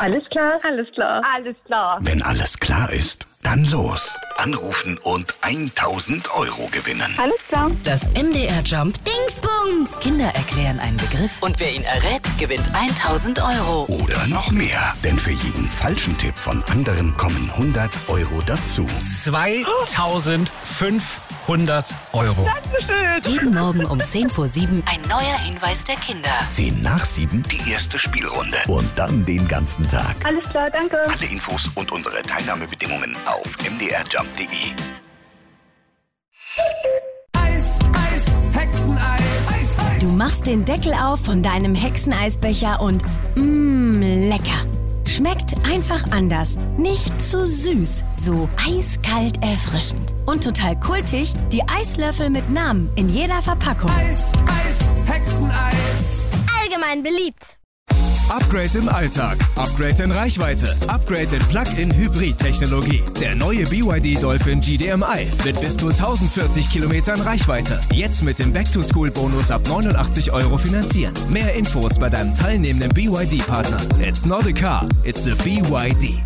Alles klar. Alles klar. Alles klar. Wenn alles klar ist, dann los. Anrufen und 1.000 € gewinnen. Alles klar. Das MDR Jump Dingsbums. Kinder erklären einen Begriff und wer ihn errät, gewinnt 1.000 €. Oder noch mehr. Denn für jeden falschen Tipp von anderen kommen 100 € dazu. 2.500 €. Dankeschön. Jeden Morgen um 6:50 ein neuer Hinweis der Kinder. 10 nach 7 die erste Spielrunde. Und dann den ganzen Tag. Alles klar, danke. Alle Infos und unsere Teilnahmebedingungen auf mdrjump.de. Eis, Eis, Hexeneis. Eis, Eis. Du machst den Deckel auf von deinem Hexeneisbecher und lecker. Schmeckt einfach anders. Nicht zu süß, so eiskalt erfrischend. Und total kultig, die Eislöffel mit Namen in jeder Verpackung. Eis, Eis, Hexeneis. Allgemein beliebt. Upgrade im Alltag, Upgrade in Reichweite, Upgrade in Plug-in-Hybrid-Technologie. Der neue BYD Dolphin GDMI mit bis zu 1040 Kilometern Reichweite. Jetzt mit dem Back-to-School-Bonus ab 89 € finanzieren. Mehr Infos bei deinem teilnehmenden BYD-Partner. It's not a car, it's a BYD.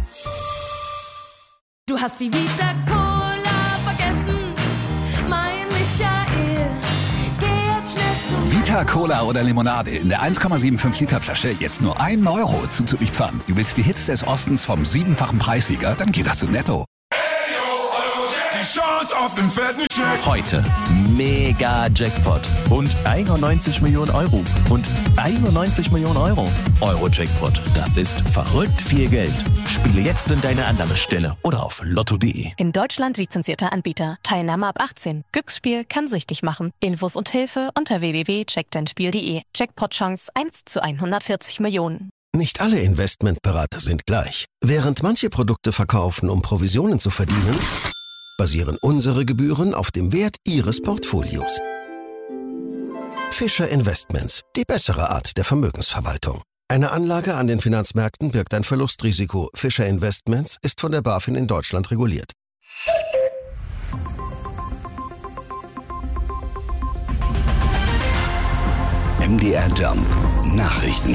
Du hast die Vita Cola vergessen, mein Michael. Geh jetzt schnell zum Vita Cola oder Limonade in der 1,75 Liter Flasche jetzt nur 1 € zuzuliefern. Du willst die Hits des Ostens vom 7-fachen Preissieger? Dann geh doch zu Netto. Die Chance auf den fetten Scheck. Heute Mega Jackpot und 91 Millionen €. Und 91 Millionen €. Euro-Jackpot, das ist verrückt viel Geld. Spiele jetzt in deine Annahmestelle oder auf lotto.de. In Deutschland lizenzierter Anbieter. Teilnahme ab 18. Glücksspiel kann süchtig machen. Infos und Hilfe unter www.checkdeinspiel.de. Jackpot-Chance 1 zu 140 Millionen. Nicht alle Investmentberater sind gleich. Während manche Produkte verkaufen, um Provisionen zu verdienen, basieren unsere Gebühren auf dem Wert Ihres Portfolios. Fischer Investments, die bessere Art der Vermögensverwaltung. Eine Anlage an den Finanzmärkten birgt ein Verlustrisiko. Fischer Investments ist von der BaFin in Deutschland reguliert. MDR Jump Nachrichten.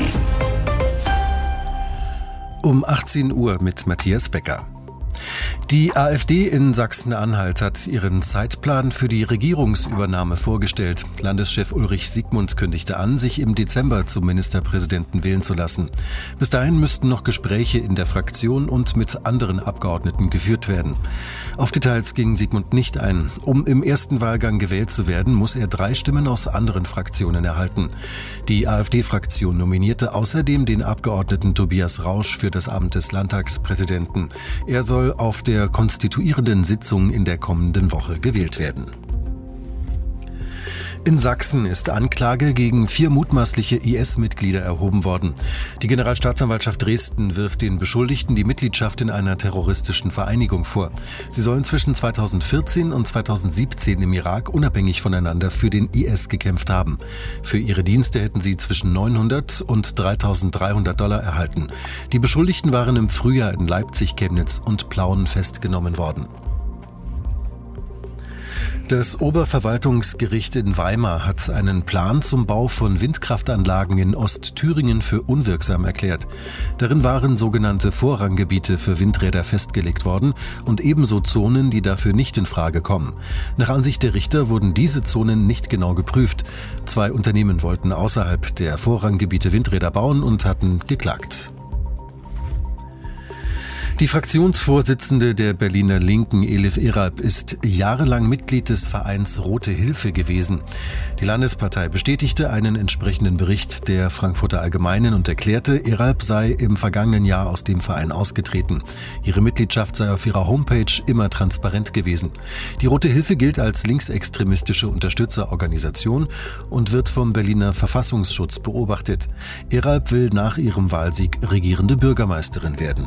Um 18 Uhr mit Matthias Becker. Die AfD in Sachsen-Anhalt hat ihren Zeitplan für die Regierungsübernahme vorgestellt. Landeschef Ulrich Siegmund kündigte an, sich im Dezember zum Ministerpräsidenten wählen zu lassen. Bis dahin müssten noch Gespräche in der Fraktion und mit anderen Abgeordneten geführt werden. Auf Details ging Siegmund nicht ein. Um im ersten Wahlgang gewählt zu werden, muss er 3 Stimmen aus anderen Fraktionen erhalten. Die AfD-Fraktion nominierte außerdem den Abgeordneten Tobias Rausch für das Amt des Landtagspräsidenten. Er soll auf der konstituierenden Sitzung in der kommenden Woche gewählt werden. In Sachsen ist Anklage gegen 4 mutmaßliche IS-Mitglieder erhoben worden. Die Generalstaatsanwaltschaft Dresden wirft den Beschuldigten die Mitgliedschaft in einer terroristischen Vereinigung vor. Sie sollen zwischen 2014 und 2017 im Irak unabhängig voneinander für den IS gekämpft haben. Für ihre Dienste hätten sie zwischen 900 und 3.300 $ erhalten. Die Beschuldigten waren im Frühjahr in Leipzig, Chemnitz und Plauen festgenommen worden. Das Oberverwaltungsgericht in Weimar hat einen Plan zum Bau von Windkraftanlagen in Ostthüringen für unwirksam erklärt. Darin waren sogenannte Vorranggebiete für Windräder festgelegt worden und ebenso Zonen, die dafür nicht in Frage kommen. Nach Ansicht der Richter wurden diese Zonen nicht genau geprüft. 2 Unternehmen wollten außerhalb der Vorranggebiete Windräder bauen und hatten geklagt. Die Fraktionsvorsitzende der Berliner Linken, Elif Eralp, ist jahrelang Mitglied des Vereins Rote Hilfe gewesen. Die Landespartei bestätigte einen entsprechenden Bericht der Frankfurter Allgemeinen und erklärte, Eralp sei im vergangenen Jahr aus dem Verein ausgetreten. Ihre Mitgliedschaft sei auf ihrer Homepage immer transparent gewesen. Die Rote Hilfe gilt als linksextremistische Unterstützerorganisation und wird vom Berliner Verfassungsschutz beobachtet. Eralp will nach ihrem Wahlsieg regierende Bürgermeisterin werden.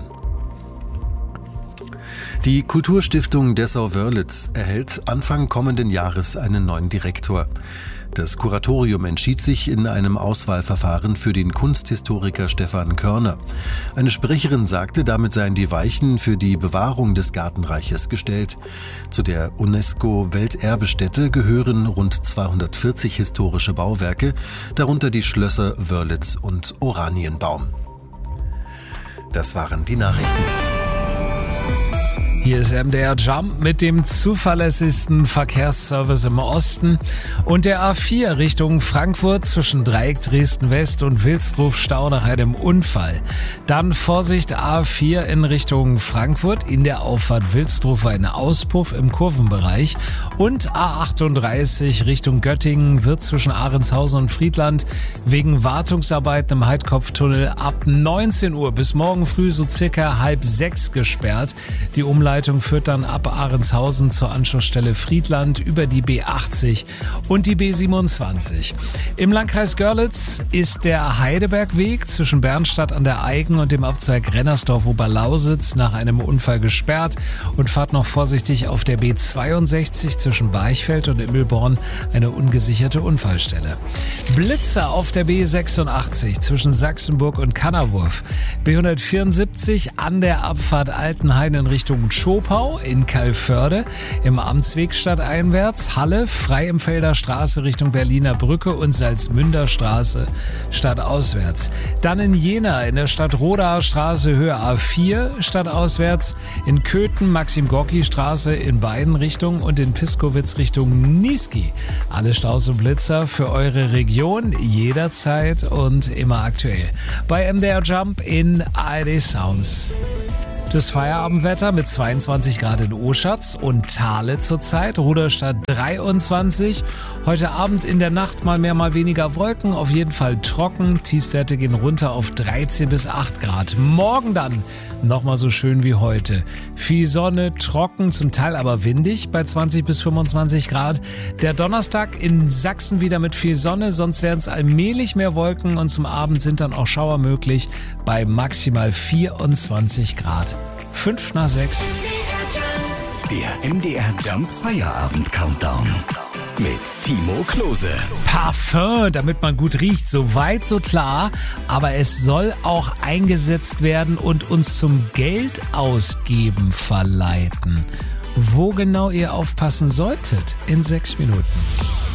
Die Kulturstiftung Dessau-Wörlitz erhält Anfang kommenden Jahres einen neuen Direktor. Das Kuratorium entschied sich in einem Auswahlverfahren für den Kunsthistoriker Stefan Körner. Eine Sprecherin sagte, damit seien die Weichen für die Bewahrung des Gartenreiches gestellt. Zu der UNESCO-Welterbestätte gehören rund 240 historische Bauwerke, darunter die Schlösser Wörlitz und Oranienbaum. Das waren die Nachrichten. Hier ist MDR Jump mit dem zuverlässigsten Verkehrsservice im Osten und der A4 Richtung Frankfurt zwischen Dreieck Dresden West und Wilsdruf-Stau nach einem Unfall. Dann Vorsicht A4 in Richtung Frankfurt, in der Auffahrt Wilsdruf ein Auspuff im Kurvenbereich und A38 Richtung Göttingen wird zwischen Ahrenshausen und Friedland wegen Wartungsarbeiten im Heidkopftunnel ab 19 Uhr bis morgen früh so circa 5:30 gesperrt. Die Umleitung führt dann ab Ahrenshausen zur Anschlussstelle Friedland über die B80 und die B27. Im Landkreis Görlitz ist der Heidebergweg zwischen Bernstadt an der Aigen und dem Abzweig Rennersdorf-Oberlausitz nach einem Unfall gesperrt und fahrt noch vorsichtig auf der B62 zwischen Barchfeld und Immelborn, eine ungesicherte Unfallstelle. Blitzer auf der B86 zwischen Sachsenburg und Kannerwurf. B174 an der Abfahrt Altenhain in Richtung Schopau in Calvörde, im Amtsweg stadteinwärts, Halle, Freiempfelder Straße Richtung Berliner Brücke und Salzmünder Straße stadtauswärts. Dann in Jena in der Stadtrodaer Straße Höhe A4 stadtauswärts, in Köthen Maxim-Gorki-Straße in beiden Richtungen und in Piskowitz Richtung Niesky. Alle Staus und Blitzer für eure Region jederzeit und immer aktuell. Bei MDR Jump in ARD Sounds. Das Feierabendwetter mit 22 Grad in Oschatz und Thale zurzeit, Rudolstadt 23. Heute Abend in der Nacht mal mehr, mal weniger Wolken, auf jeden Fall trocken. Tiefstwerte gehen runter auf 13 bis 8 Grad. Morgen dann nochmal so schön wie heute. Viel Sonne, trocken, zum Teil aber windig bei 20 bis 25 Grad. Der Donnerstag in Sachsen wieder mit viel Sonne, sonst werden es allmählich mehr Wolken und zum Abend sind dann auch Schauer möglich bei maximal 24 Grad. 5 nach 6. Der MDR Jump Feierabend Countdown mit Timo Klose. Parfum, damit man gut riecht, so weit, so klar. Aber es soll auch eingesetzt werden und uns zum Geldausgeben verleiten. Wo genau ihr aufpassen solltet, in 6 Minuten.